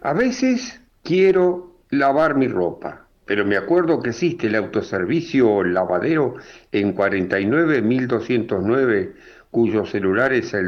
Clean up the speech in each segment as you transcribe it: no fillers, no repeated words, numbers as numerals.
A veces quiero lavar mi ropa, pero me acuerdo que existe el autoservicio lavadero en 49.209, cuyo celular es el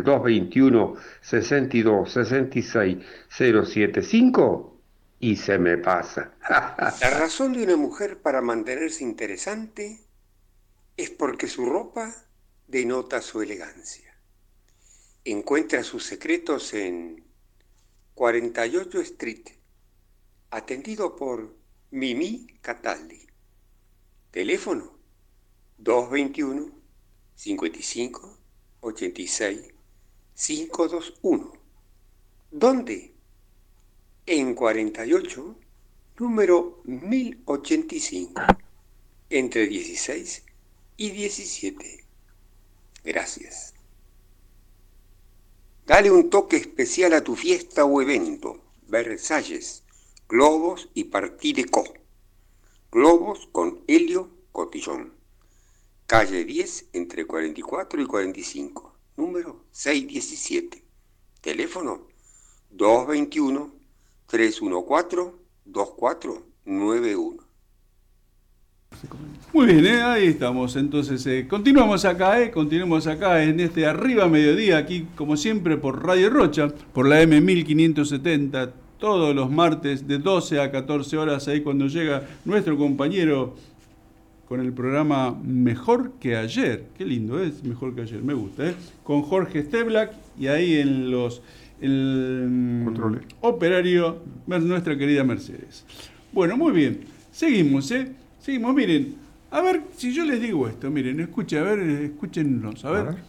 221-62-66-075, y se me pasa. La razón de una mujer para mantenerse interesante es porque su ropa denota su elegancia. Encuentra sus secretos en 48 Street, atendido por Mimi Cataldi. Teléfono 221-55-86-521. ¿Dónde? En 48, número 1085, entre 16 y 17. Gracias. Dale un toque especial a tu fiesta o evento. Versalles, globos y Partileco. Globos con Helio Cotillón. Calle 10, entre 44 y 45. Número 617. Teléfono 221-314-2491. Muy bien, ahí estamos. Entonces, continuamos acá en este Arriba Mediodía, aquí como siempre por Radio Rocha, por la M1570, todos los martes de 12 a 14 horas, ahí cuando llega nuestro compañero con el programa Mejor que Ayer. Qué lindo es, Mejor que Ayer, me gusta, con Jorge Steblack, y ahí en el Controle. operario, nuestra querida Mercedes. Bueno, muy bien, seguimos, Seguimos, miren, a ver si yo les digo esto, miren, escúchenos, a ver.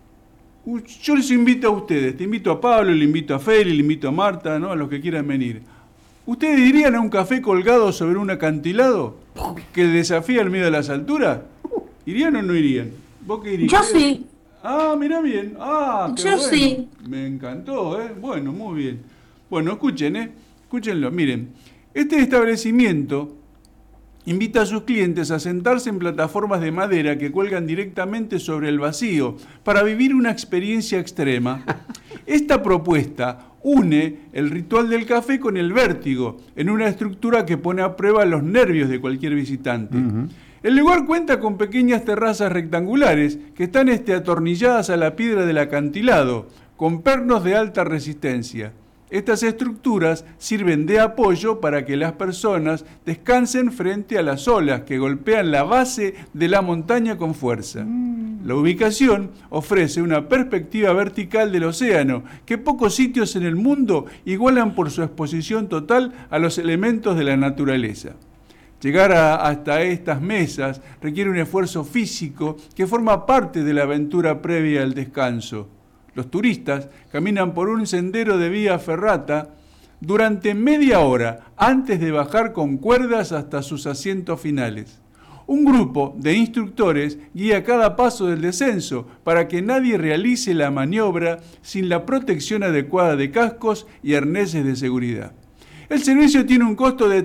Yo les invito a ustedes, te invito a Pablo, le invito a Feli, le invito a Marta, ¿no? A los que quieran venir. ¿Ustedes irían a un café colgado sobre un acantilado que desafía el miedo a las alturas? ¿Irían o no irían? ¿Vos qué irías? Yo sí. Ah, mirá bien. Ah, qué Yo bueno. sí. Me encantó, Bueno, muy bien. Bueno, escuchen, escúchenlo. Miren, este establecimiento invita a sus clientes a sentarse en plataformas de madera que cuelgan directamente sobre el vacío para vivir una experiencia extrema. Esta propuesta une el ritual del café con el vértigo en una estructura que pone a prueba los nervios de cualquier visitante. Uh-huh. El lugar cuenta con pequeñas terrazas rectangulares que están atornilladas a la piedra del acantilado, con pernos de alta resistencia. Estas estructuras sirven de apoyo para que las personas descansen frente a las olas que golpean la base de la montaña con fuerza. La ubicación ofrece una perspectiva vertical del océano que pocos sitios en el mundo igualan por su exposición total a los elementos de la naturaleza. Llegar hasta estas mesas requiere un esfuerzo físico que forma parte de la aventura previa al descanso. Los turistas caminan por un sendero de vía ferrata durante media hora antes de bajar con cuerdas hasta sus asientos finales. Un grupo de instructores guía cada paso del descenso para que nadie realice la maniobra sin la protección adecuada de cascos y arneses de seguridad. El servicio tiene un costo de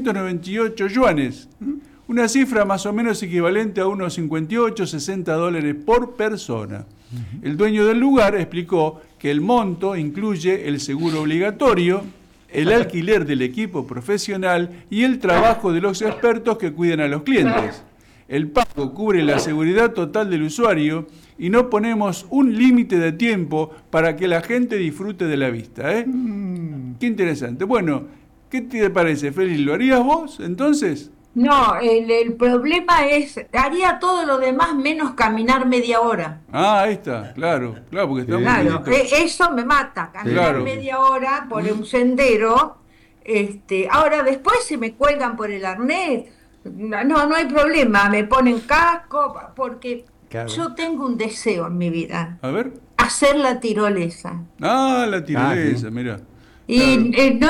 398 yuanes, una cifra más o menos equivalente a unos 58-60 dólares por persona. El dueño del lugar explicó que el monto incluye el seguro obligatorio, el alquiler del equipo profesional y el trabajo de los expertos que cuidan a los clientes. El pago cubre la seguridad total del usuario y no ponemos un límite de tiempo para que la gente disfrute de la vista. Qué interesante. Bueno, ¿qué te parece, Félix? ¿Lo harías vos entonces? No, el problema es, haría todo lo demás menos caminar media hora. Ah, ahí está, claro, porque está claro, eso me mata, caminar media hora por un sendero. Ahora después si me cuelgan por el arnés, no hay problema, me ponen casco, porque yo tengo un deseo en mi vida. A ver. Hacer la tirolesa. Ah, la tirolesa, mira. Y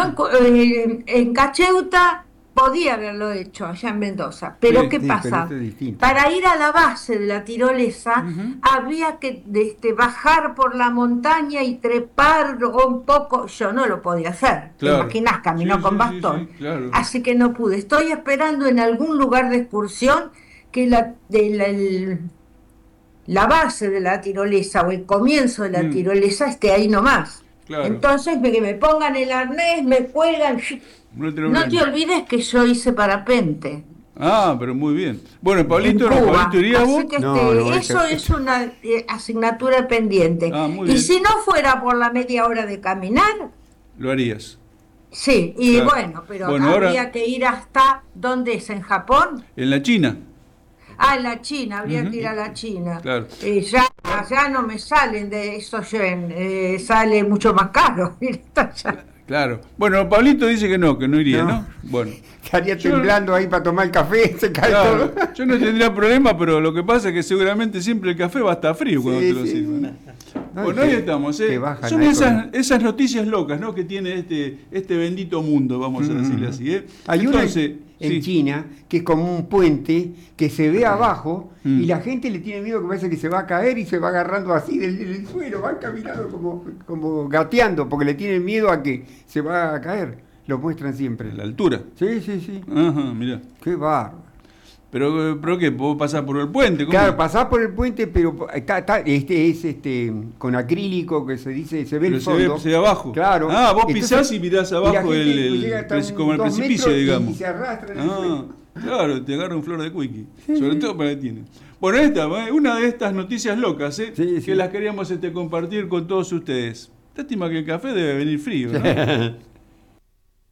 en Cacheuta podía haberlo hecho allá en Mendoza, pero ¿qué pasa? Para ir a la base de la tirolesa había que bajar por la montaña y trepar un poco. Yo no lo podía hacer, ¿te imaginas? Caminó con bastón. Sí, claro. Así que no pude. Estoy esperando en algún lugar de excursión que la base de la tirolesa o el comienzo de la tirolesa esté ahí nomás. Claro. Entonces, que me pongan el arnés, me cuelgan. No te olvides que yo hice parapente. Ah, pero muy bien. Bueno, Pablito, Pablito iría vos. Así que eso es una asignatura pendiente. Muy y bien. si no fuera por la media hora de caminar, lo harías. Sí, y claro. Pero habría que ir hasta, ¿dónde es? ¿En Japón? En la China. Ah, en la China, habría que ir a la China. Claro. Ya no me salen de esos yen, sale mucho más caro. Claro. Bueno, Pablito dice que no iría, ¿no? Bueno. Estaría temblando ahí para tomar el café, se cae todo. Yo no tendría problema, pero lo que pasa es que seguramente siempre el café va a estar frío cuando te lo sirvan. Bueno, ahí estamos. Son esas noticias locas, ¿no? Que tiene este bendito mundo, vamos a decirle así. Hay entonces, en China que es como un puente que se ve abajo y la gente le tiene miedo, que parece que se va a caer y se va agarrando así del suelo, van caminando como gateando porque le tienen miedo a que se va a caer. Lo muestran siempre. ¿La altura? Sí. Ajá, mirá. Qué bárbaro. ¿Pero qué? ¿Vos pasás por el puente? ¿Cómo? Claro, pasás por el puente, pero es con acrílico, que se dice, se ve el fondo. Se ve abajo. Claro. Ah, vos pisás y mirás abajo como el precipicio, digamos. Y se arrastra. Claro, te agarra un flor de cuiqui. Sobre todo para que tiene. Bueno, una de estas noticias locas, que las queríamos compartir con todos ustedes. Lástima que el café debe venir frío, ¿no?